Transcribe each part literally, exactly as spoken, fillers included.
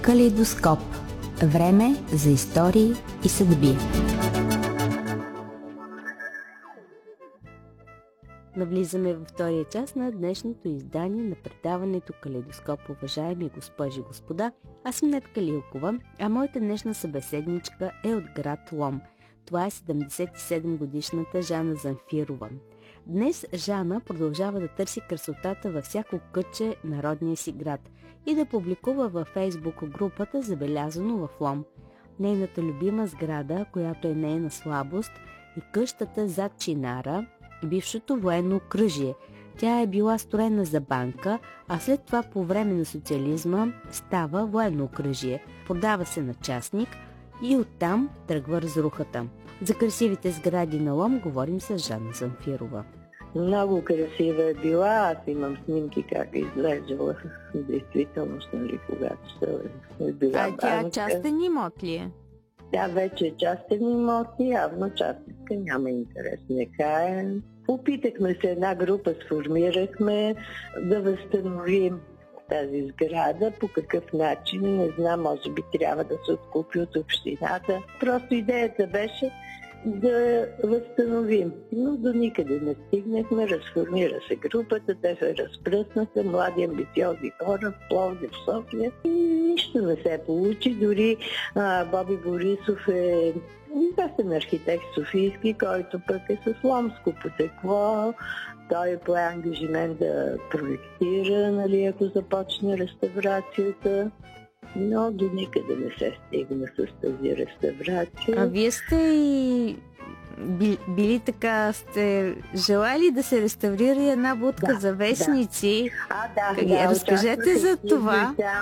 Калейдоскоп. Време за истории и съдби. Навлизаме във втория част на днешното издание на предаването Калейдоскоп, уважаеми госпожи и господа. Аз съм Нетка Лилкова, а моята днешна събеседничка е от град Лом. Това е седемдесет и седем годишната Жана Замфирова. Днес Жана продължава да търси красотата във всяко кътче на родния си град и да публикува във Фейсбук групата Забелязано в Лом. Нейната любима сграда, която е нейна слабост, и къщата зад чинара, бившото военно окръжие. Тя е била строена за банка, а след това по време на социализма става военно окръжие. Продава се на частник и оттам тръгва разрухата. За красивите сгради на Лом говорим с Жана Замфирова. Много красива е била. Аз имам снимки как е изглеждала в действителност, нали, когато се е била А тя банка. частен имот ли е? Тя вече е частен имот и явно частника няма интерес. Нека е. Опитахме се, една група сформирахме да възстановим тази сграда. По какъв начин, не знам, може би трябва да се откупи от общината. Просто идеята беше да възстановим. Но до никъде не стигнахме, разформира се групата, те се разпръснаха, млади амбициозни хора в Пловдив, в София. И нищо не се получи. Дори а, Боби Борисов е известен архитект софийски, който пък е с ломско потекло. Той е пое ангажимент да проектира, нали, ако започне реставрацията. Но до никъде не се стигна с тази реставрация. А вие сте и били, били така, сте желали да се реставрира една будка Да, за вестници. Да. А, да, Как, да, разкажете за това. Да.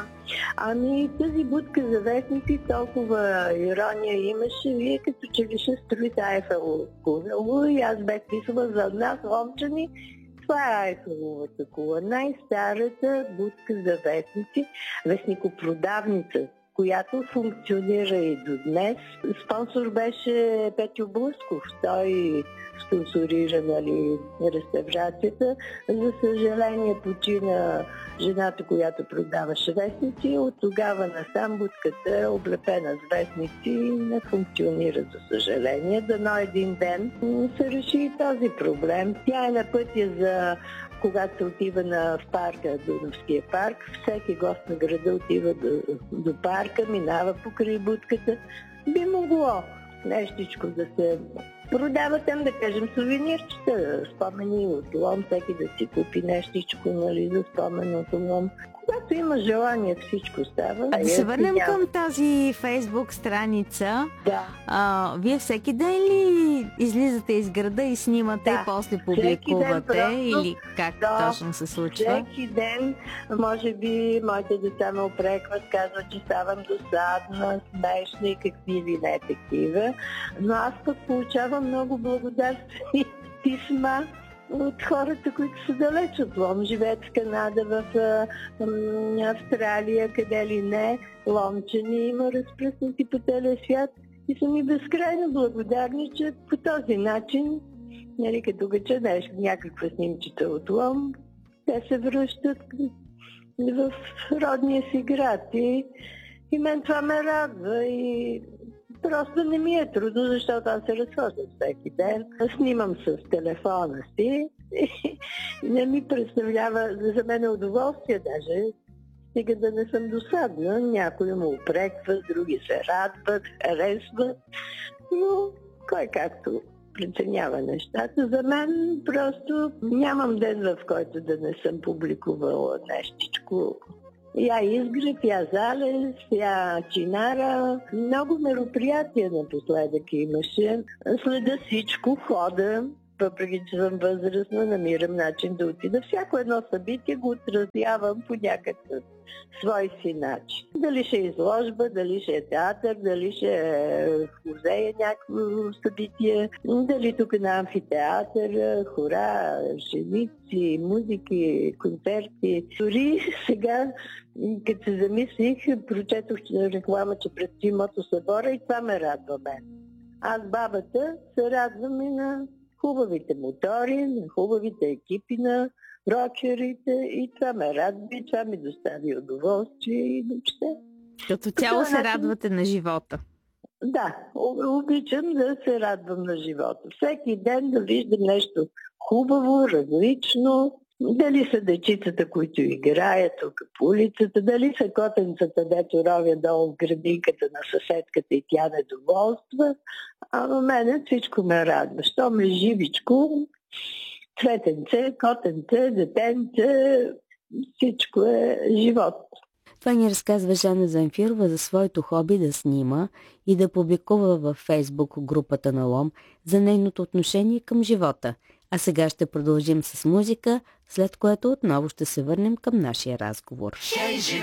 Ами тази будка за вестници толкова ирония имаше. Вие като че ли ще строите Айфелово кула и аз бех писала за нас, ломчани. Това е Айфеловата кула, най-старата будка за вестници, вестникопродавница, която функционира и до днес. Спонсор беше Петю Блъсков. Той спонсорира, нали, реставрацията. За съжаление почина жената, която продаваше вестници. От тогава насам будката е облепена с вестници и не функционира, за съжаление. Дано един ден се реши и този проблем. Тя е на пътя за... Когато се отива на в парка, Дунавския парк, всеки гост на града отива до, до парка, минава покрай будката. Би могло нещичко да се продава там, да кажем, сувенирчета, спомени от Лом, всеки да си купи нещичко, нали, за спомен от Лом. Когато има желание, всичко става. А да се върнем към тази Фейсбук страница. Да. А, вие всеки ден ли излизате из града и снимате, Да. и после публикувате? Просто, или как да, точно се случва? Всеки ден, може би, моите деца ме опрекват, казват, че ставам досадна, смешна и какви ли не такива. Но аз пък получавам много благодарствени писма от хората, които са далеч от Лом, живеят в Канада, в а, Австралия, къде ли не, ломчани има разпръснати по целия свят и са ми безкрайно благодарни, че по този начин, нали, като го четеш някаква снимчета от Лом, те се връщат в родния си град и, и мен това ме радва и просто не ми е трудно, защото аз се разхождам всеки ден. Снимам с телефона си и не ми представлява за мен удоволствие даже. Стига да не съм досадна. Някои му упрекват, други се радват, харесват. Но кой както преценява нещата. За мен просто нямам ден, в който да не съм публикувала нещичко. Я изгреб, я залез, я чинара. Много мероприятия напоследък имаше. Следа всичко, хода. Въпреки че съм възрастна, намирам начин да отида. Всяко едно събитие го отразявам по някакъв свой си начин. Дали ще е изложба, дали ще е театър, дали ще е в музея някакво събитие, дали тук на амфитеатър, хора, женици, музики, концерти. Дори сега, като се замислих, прочетох реклама, че предстои мотосъбора и това ме радва мен. Аз, бабата, се радвам и на хубавите мотори, на хубавите екипи на рокерите и това ме радва и това ми достави удоволствие и въобще Като цяло се радвате на живота. Да, обичам да се радвам на живота. Всеки ден да виждам нещо хубаво, различно. Дали са дечицата, които играят тук по улицата, дали са котенцата, дето ровя долу в градинката на съседката и тя недоволства. А на мене всичко ме радва. Що ме живичко, цветенце, котенце, детенце, всичко е живот. Това ни разказва Жана Замфирова за своето хоби да снима и да публикува във Фейсбук групата на Лом за нейното отношение към живота. А сега ще продължим с музика, след което отново ще се върнем към нашия разговор. Хей,